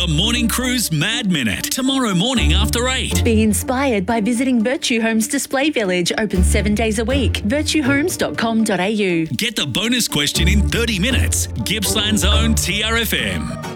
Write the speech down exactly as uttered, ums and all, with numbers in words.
The Morning Cruise Mad Minute. Tomorrow morning after eight. Be inspired by visiting Virtue Homes Display Village, open seven days a week. virtue homes dot com dot a u. Get the bonus question in thirty minutes. Gippsland's own T R F M.